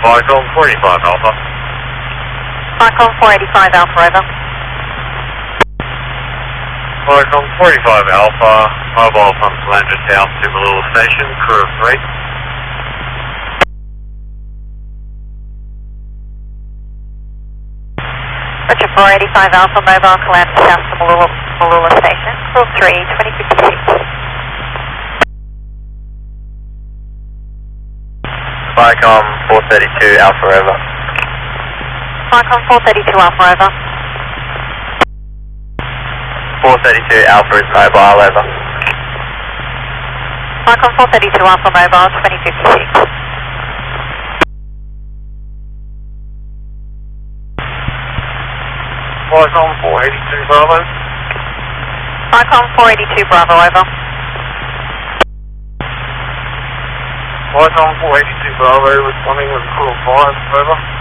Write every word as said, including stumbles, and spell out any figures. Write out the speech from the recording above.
Viacom four eighty-five Alpha. Viacom four eighty-five Alpha, over. Viacom four eighty-five Alpha, mobile from Solander South to Malula Station, crew of three. Roger, four eighty-five Alpha, mobile, Calamity South to Malula, Malula Station, crew of three, twenty fifty-six. Viacom four thirty-two Alpha, over. Viacom four thirty-two Alpha, over. four thirty-two Alpha is mobile, over. Viacom four thirty-two Alpha, mobile, twenty fifty-six. Viacom four eighty-two Bravo. Viacom four eighty-two Bravo, over. Viacom four eighty-two Bravo, responding with crew of five, over.